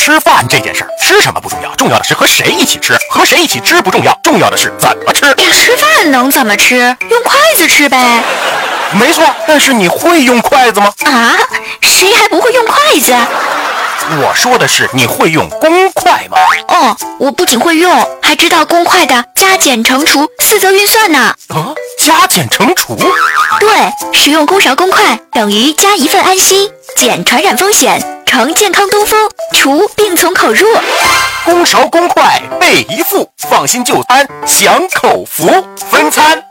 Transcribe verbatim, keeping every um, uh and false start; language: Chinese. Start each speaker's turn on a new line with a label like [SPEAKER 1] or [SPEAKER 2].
[SPEAKER 1] 吃饭这件事儿，吃什么不重要，重要的是和谁一起吃。和谁一起吃不重要，重要的是怎么吃。
[SPEAKER 2] 吃饭能怎么吃？用筷子吃呗。
[SPEAKER 1] 没错，但是你会用筷子吗？
[SPEAKER 2] 啊，谁还不会用筷子？
[SPEAKER 1] 我说的是你会用公筷吗？
[SPEAKER 2] 哦，我不仅会用，还知道公筷的加减乘除四则运算呢。
[SPEAKER 1] 啊，加减乘除？
[SPEAKER 2] 对，使用公勺公筷等于加一份安心，减传染风险，乘健康东风，除病从口入。
[SPEAKER 1] 公勺公筷备一副，放心就餐享口福。分餐